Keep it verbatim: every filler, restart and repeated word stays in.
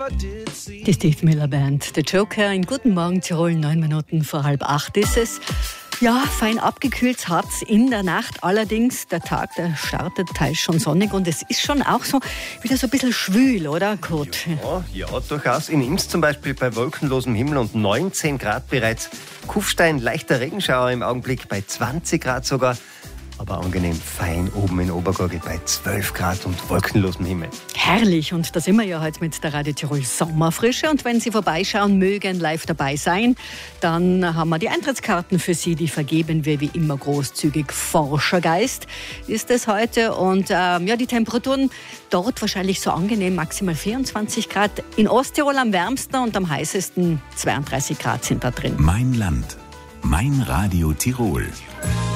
Die Steve Miller Band, The Joker in Guten Morgen Tirol, neun Minuten vor halb acht ist es. Ja, fein abgekühlt hat's in der Nacht. Allerdings, der Tag, der startet teils schon sonnig und es ist schon auch so wieder so ein bisschen schwül, oder Kurt? Ja, ja, durchaus. In Imst zum Beispiel bei wolkenlosem Himmel und neunzehn Grad bereits. Kufstein, leichter Regenschauer im Augenblick bei zwanzig Grad sogar. Aber angenehm fein oben in Obergurgel bei zwölf Grad und wolkenlosem Himmel. Herrlich, und da sind wir ja heute mit der Radio Tirol Sommerfrische. Und wenn Sie vorbeischauen mögen, live dabei sein, dann haben wir die Eintrittskarten für Sie. Die vergeben wir wie immer großzügig. Forschergeist ist es heute. Und ähm, ja, die Temperaturen dort wahrscheinlich so angenehm, maximal vierundzwanzig Grad. In Osttirol am wärmsten und am heißesten zweiunddreißig Grad sind da drin. Mein Land, mein Radio Tirol.